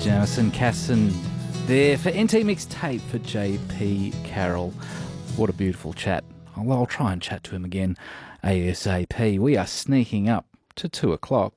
Jamison Casson there for NT Mixtape for JP Carroll. What a beautiful chat. I'll try and chat to him again ASAP. We are sneaking up to 2 o'clock.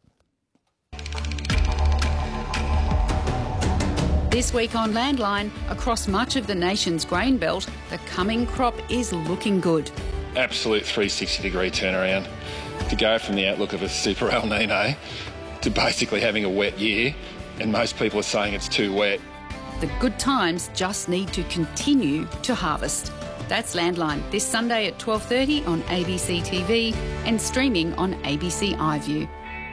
This week on Landline, across much of the nation's grain belt, the coming crop is looking good. Absolute 360-degree turnaround. To go from the outlook of a super El Nino to basically having a wet year, and most people are saying it's too wet. The good times just need to continue to harvest. That's Landline, this Sunday at 12:30 on ABC TV and streaming on ABC iView.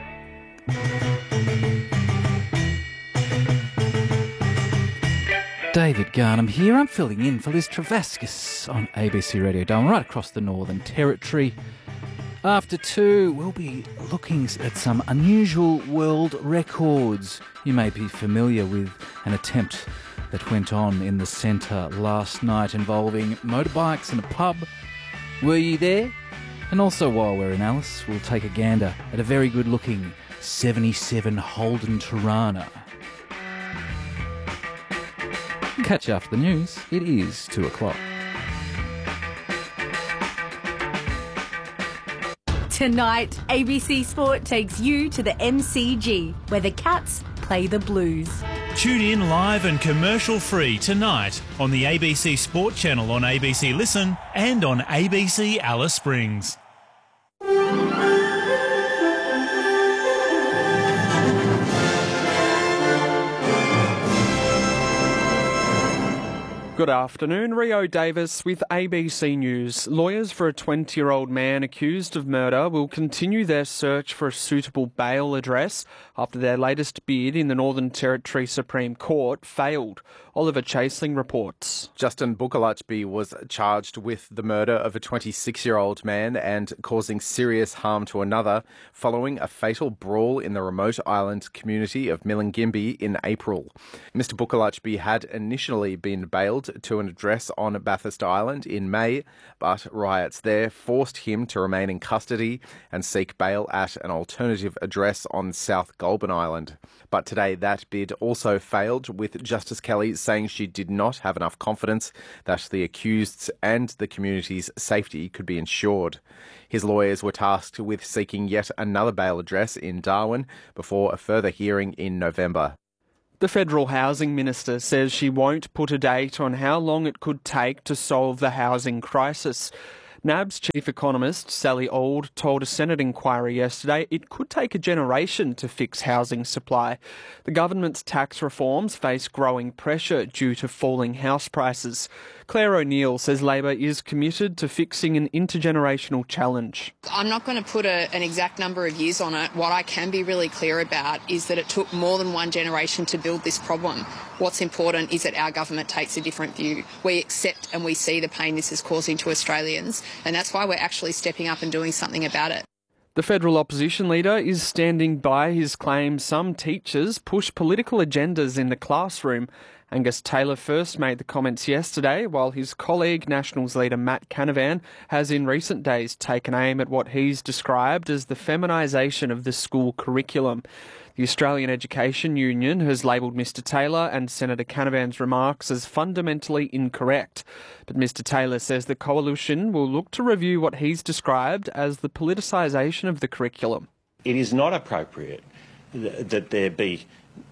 David Garnham here. I'm filling in for Liz Travaskis on ABC Radio Darwin, right across the Northern Territory. After 2, we'll be looking at some unusual world records. You may be familiar with an attempt that went on in the centre last night involving motorbikes in a pub. Were you there? And also, while we're in Alice, we'll take a gander at a very good-looking 77 Holden Torana. Catch you after the news. It is 2 o'clock. Tonight, ABC Sport takes you to the MCG, where the Cats play the Blues. Tune in live and commercial-free tonight on the ABC Sport channel on ABC Listen and on ABC Alice Springs. Good afternoon, Rio Davis with ABC News. Lawyers for a 20-year-old man accused of murder will continue their search for a suitable bail address after their latest bid in the Northern Territory Supreme Court failed. Oliver Chaseling reports. Justin Bukalachby was charged with the murder of a 26-year-old man and causing serious harm to another following a fatal brawl in the remote island community of Milingimbi in April. Mr Bukalachby had initially been bailed to an address on Bathurst Island in May, but riots there forced him to remain in custody and seek bail at an alternative address on South Goulburn Island. But today that bid also failed, with Justice Kelly saying she did not have enough confidence that the accuseds and the community's safety could be ensured. His lawyers were tasked with seeking yet another bail address in Darwin before a further hearing in November. The Federal Housing Minister says she won't put a date on how long it could take to solve the housing crisis. NAB's chief economist, Sally Auld, told a Senate inquiry yesterday it could take a generation to fix housing supply. The government's tax reforms face growing pressure due to falling house prices. Claire O'Neill says Labor is committed to fixing an intergenerational challenge. I'm not going to put an exact number of years on it. What I can be really clear about is that it took more than one generation to build this problem. What's important is that our government takes a different view. We accept and we see the pain this is causing to Australians, and that's why we're actually stepping up and doing something about it. The federal opposition leader is standing by his claim some teachers push political agendas in the classroom. Angus Taylor first made the comments yesterday, while his colleague, Nationals leader Matt Canavan, has in recent days taken aim at what he's described as the feminisation of the school curriculum. The Australian Education Union has labelled Mr Taylor and Senator Canavan's remarks as fundamentally incorrect. But Mr Taylor says the coalition will look to review what he's described as the politicisation of the curriculum. It is not appropriate that there be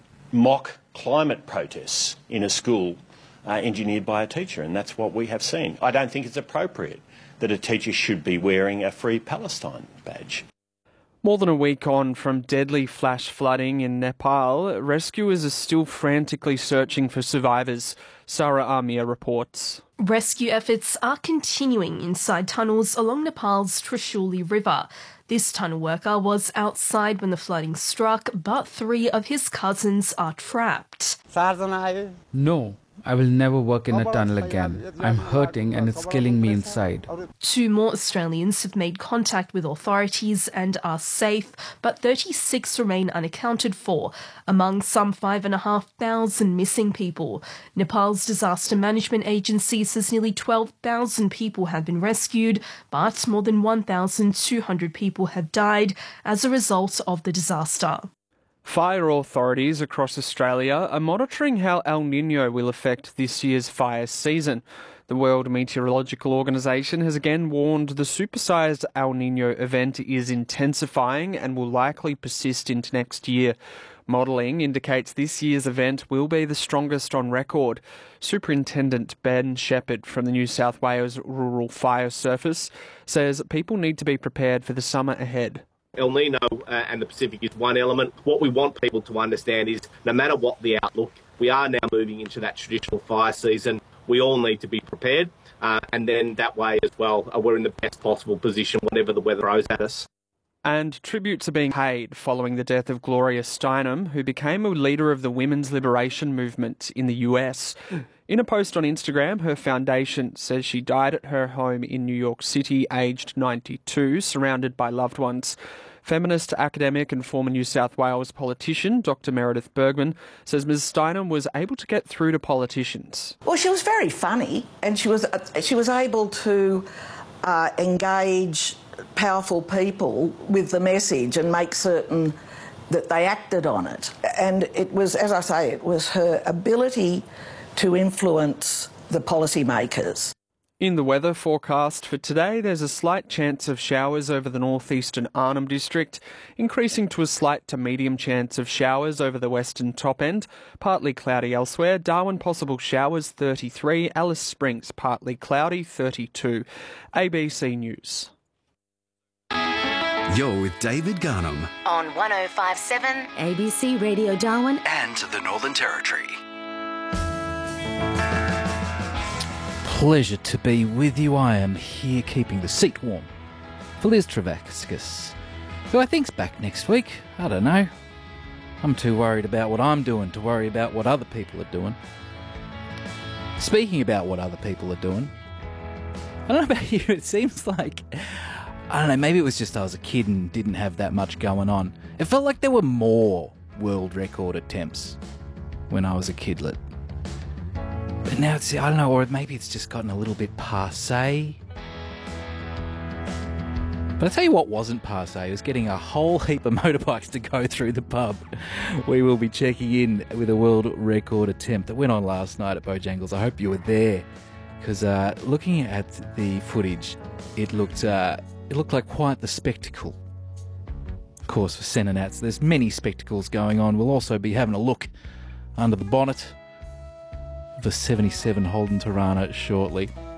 mock climate protests in a school engineered by a teacher, and that's what we have seen. I don't think it's appropriate that a teacher should be wearing a Free Palestine badge. More than a week on from deadly flash flooding in Nepal, rescuers are still frantically searching for survivors. Sarah Amir reports. Rescue efforts are continuing inside tunnels along Nepal's Trishuli River. This tunnel worker was outside when the flooding struck, but 3 of his cousins are trapped. No, I will never work in a tunnel again. I'm hurting and it's killing me inside. 2 more Australians have made contact with authorities and are safe, but 36 remain unaccounted for, among some 5,500 missing people. Nepal's Disaster Management Agency says nearly 12,000 people have been rescued, but more than 1,200 people have died as a result of the disaster. Fire authorities across Australia are monitoring how El Niño will affect this year's fire season. The World Meteorological Organization has again warned the supersized El Niño event is intensifying and will likely persist into next year. Modelling indicates this year's event will be the strongest on record. Superintendent Ben Shepherd from the New South Wales Rural Fire Service says people need to be prepared for the summer ahead. El Niño and the Pacific is one element. What we want people to understand is no matter what the outlook, we are now moving into that traditional fire season. We all need to be prepared, and then that way as well, we're in the best possible position whenever the weather throws at us. And tributes are being paid following the death of Gloria Steinem, who became a leader of the women's liberation movement in the US. In a post on Instagram, her foundation says she died at her home in New York City, aged 92, surrounded by loved ones. Feminist academic and former New South Wales politician Dr Meredith Bergman says Ms Steinem was able to get through to politicians. Well, she was very funny, and she was able to engage powerful people with the message and make certain that they acted on it. And it was, as I say, it was her ability to influence the policymakers. In the weather forecast for today, there's a slight chance of showers over the northeastern Arnhem District, increasing to a slight to medium chance of showers over the western top end, partly cloudy elsewhere. Darwin possible showers 33, Alice Springs partly cloudy 32. ABC News. You're with David Garnham on 105.7 ABC Radio Darwin and the Northern Territory. Pleasure to be with you. I am here keeping the seat warm for Liz Travaskis, who I think's back next week. I don't know. I'm too worried about what I'm doing to worry about what other people are doing. Speaking about what other people are doing, I don't know about you, it seems like, I don't know, maybe it was just I was a kid and didn't have that much going on. It felt like there were more world record attempts when I was a kidlet. But now it's, I don't know, or maybe it's just gotten a little bit passé. But I'll tell you what wasn't passé, was getting a whole heap of motorbikes to go through the pub. We will be checking in with a world record attempt that went on last night at Bojangles. I hope you were there, because looking at the footage, it looked like quite the spectacle. Of course, for Senonats, there's many spectacles going on. We'll also be having a look under the bonnet of a 77 Holden Torana shortly.